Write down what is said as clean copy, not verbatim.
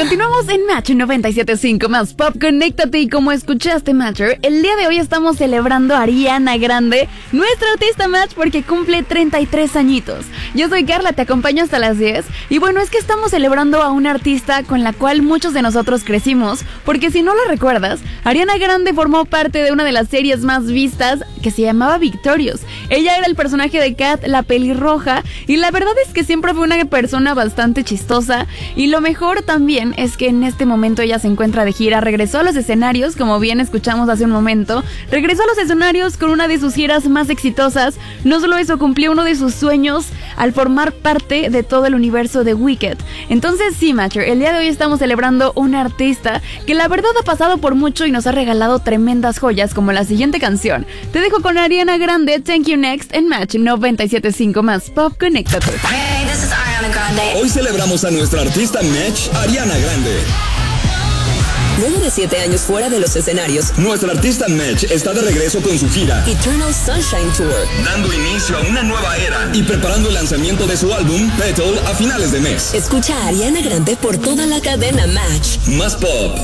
Continuamos en Match 97.5 más Pop. Conéctate y como escuchaste, Matcher, el día de hoy estamos celebrando a Ariana Grande, nuestra artista Match, porque cumple 33 añitos. Yo soy Carla, te acompaño hasta las 10. Y bueno, es que estamos celebrando a una artista con la cual muchos de nosotros crecimos, porque si no lo recuerdas, Ariana Grande formó parte de una de las series más vistas que se llamaba Victorious. Ella era el personaje de Kat, la pelirroja, y la verdad es que siempre fue una persona bastante chistosa. Y lo mejor también es que en este momento ella se encuentra de gira, regresó a los escenarios, como bien escuchamos hace un momento, regresó a los escenarios con una de sus giras más exitosas. No solo eso, cumplió uno de sus sueños al formar parte de todo el universo de Wicked. Entonces sí, Matcher, el día de hoy estamos celebrando una artista que la verdad ha pasado por mucho y nos ha regalado tremendas joyas como la siguiente canción. Te dejo con Ariana Grande, Thank You Next, en Match 97.5 más Pop. Conéctate. Hey, this is Ariana Grande. Hoy celebramos a nuestra artista Match, Ariana Grande. Luego de 7 años fuera de los escenarios, Nuestra artista Match está de regreso con su gira, Eternal Sunshine Tour, dando inicio a una nueva era y preparando el lanzamiento de su álbum Petal a finales de mes. Escucha a Ariana Grande por toda la cadena Match. Más Pop.